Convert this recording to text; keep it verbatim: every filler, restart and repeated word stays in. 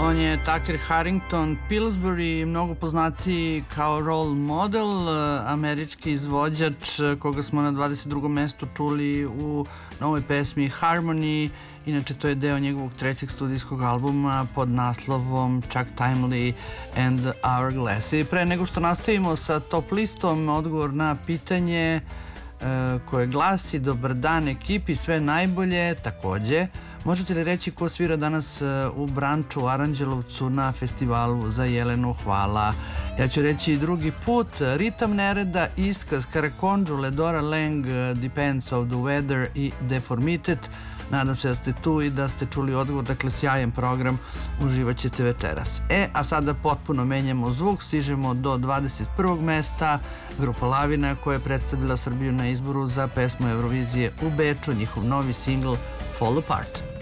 On je Tucker Harrington Pillsbury, mnogo poznatiji kao role model, američki izvođač koga smo na dvadeset drugom mestu čuli u novoj pesmi Harmony. Inače, to je deo njegovog trećeg studijskog albuma pod naslovom Chuck Timely and Hourglass. I pre nego što nastavimo sa top listom, odgovor na pitanje koje glasi: dobar dan ekipi, sve najbolje. Takođe, možete li reći ko svira danas u Branču u Aranđelovcu na festivalu za Jelenu? Hvala. Ja ću reći i drugi put: Ritam Nereda, Iskaz, Karakondžu, Ledora Lang, Depends of the Weather i Deformitet. Nadam se da ste tu i da ste čuli odgovor, dakle sjajan program, uživat ćete večeras. E, a sada potpuno menjamo zvuk, stižemo do dvadeset prvog mesta, grupa Lavina koja je predstavila Srbiju na izboru za pesmu Eurovizije u Beču, njihov novi singl Fall Apart.